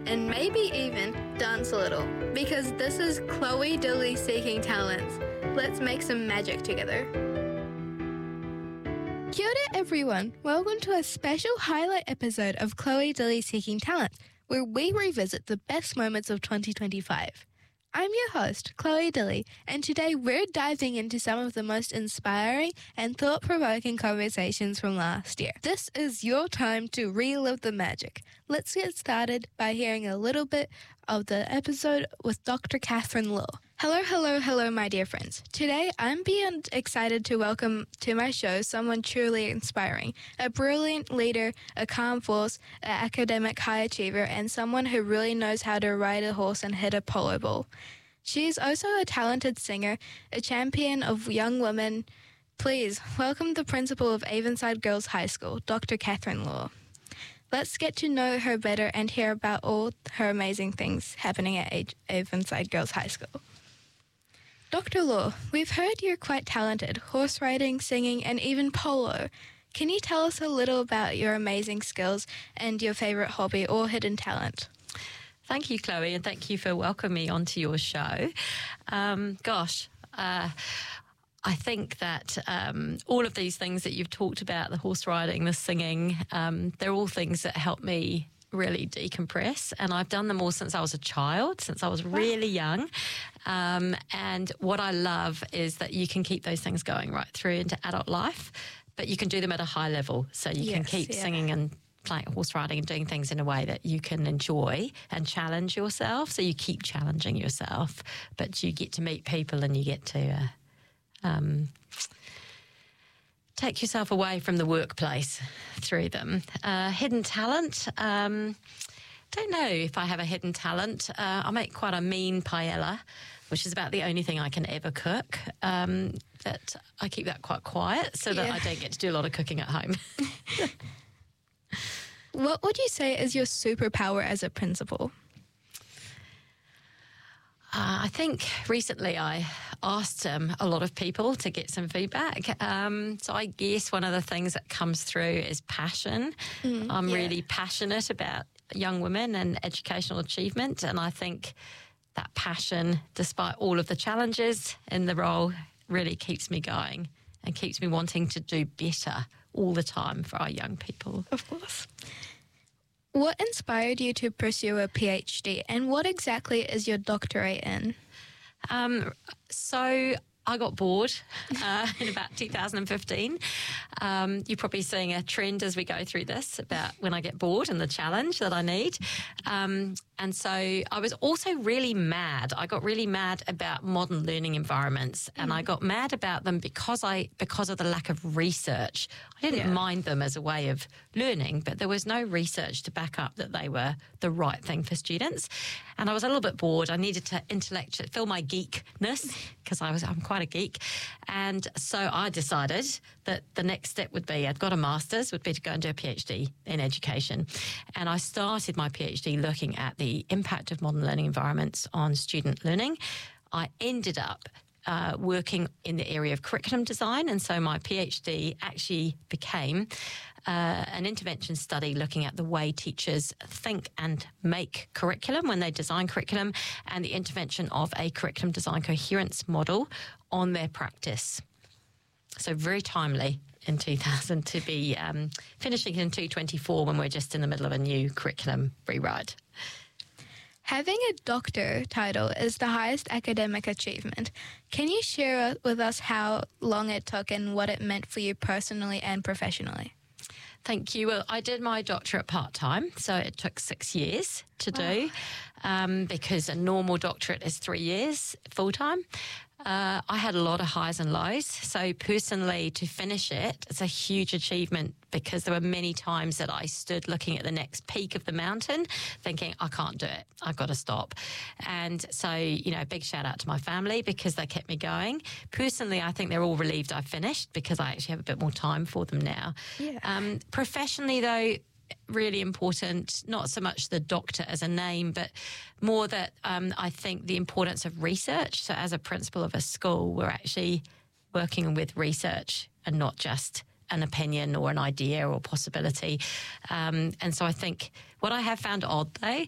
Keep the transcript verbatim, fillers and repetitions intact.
and maybe even dance a little, because this is Chloe Dilly Seeking Talents. Let's make some magic together. Kia ora everyone, welcome to a special highlight episode of Chloe Dilly Seeking Talent, where we revisit the best moments of twenty twenty-five. I'm your host, Chloe Dilly, and today we're diving into some of the most inspiring and thought-provoking conversations from last year. This is your time to relive the magic. Let's get started by hearing a little bit of the episode with Doctor Catherine Law. Hello, hello, hello, my dear friends. Today, I'm beyond excited to welcome to my show someone truly inspiring, a brilliant leader, a calm force, an academic high achiever, and someone who really knows how to ride a horse and hit a polo ball. She is also a talented singer, a champion of young women. Please welcome the principal of Avonside Girls High School, Doctor Catherine Law. Let's get to know her better and hear about all her amazing things happening at Avonside Girls High School. Doctor Law, we've heard you're quite talented, horse riding, singing, and even polo. Can you tell us a little about your amazing skills and your favourite hobby or hidden talent? Thank you, Chloe, and thank you for welcoming me onto your show. Um, gosh, uh, I think that um, all of these things that you've talked about, the horse riding, the singing, um, they're all things that help me really decompress, and I've done them all since I was a child, since I was really young. Um, and what I love is that you can keep those things going right through into adult life, but you can do them at a high level. So you yes, can keep yeah. singing and playing horse riding and doing things in a way that you can enjoy and challenge yourself. So you keep challenging yourself, but you get to meet people and you get to uh, um, take yourself away from the workplace through them. Uh, hidden talent. Um, don't know if I have a hidden talent. Uh, I make quite a mean paella, which is about the only thing I can ever cook. Um, that I keep that quite quiet so that yeah. I don't get to do a lot of cooking at home. What would you say is your superpower as a principal? Uh, I think recently I asked um, a lot of people to get some feedback. Um, so I guess one of the things that comes through is passion. Mm, I'm yeah. really passionate about young women and educational achievement. And I think that passion, despite all of the challenges in the role, really keeps me going and keeps me wanting to do better all the time for our young people. Of course. What inspired you to pursue a PhD, and what exactly is your doctorate in? Um, so I got bored uh, in about two thousand fifteen. Um, you're probably seeing a trend as we go through this about when I get bored and the challenge that I need. Um, and so I was also really mad. I got really mad about modern learning environments, and mm. I got mad about them because I because of the lack of research. I didn't yeah. mind them as a way of learning, but there was no research to back up that they were the right thing for students. And I was a little bit bored. I needed to intellect, fill my geekness, because I was I'm quite a geek. And so I decided that the next step would be, I'd got a master's, would be to go and do a PhD in education. And I started my PhD looking at the impact of modern learning environments on student learning. I ended up uh, working in the area of curriculum design, and so my PhD actually became uh, an intervention study looking at the way teachers think and make curriculum when they design curriculum, and the intervention of a curriculum design coherence model on their practice. So very timely in two thousand to be um, finishing in two twenty-four when we're just in the middle of a new curriculum rewrite. Having a doctor title is the highest academic achievement. Can you share with us how long it took and what it meant for you personally and professionally? Thank you. Well, I did my doctorate part-time, so it took six years to do, wow. um, because a normal doctorate is three years full-time. Uh, I had a lot of highs and lows. So personally, to finish it, it's a huge achievement because there were many times that I stood looking at the next peak of the mountain thinking, I can't do it. I've got to stop. And so, you know, big shout out to my family because they kept me going. Personally, I think they're all relieved I finished because I actually have a bit more time for them now. Yeah. Um, professionally, though, really important, not so much the doctor as a name, but more that um, I think the importance of research. So as a principal of a school, we're actually working with research and not just an opinion or an idea or possibility. Um, and so I think what I have found odd, though,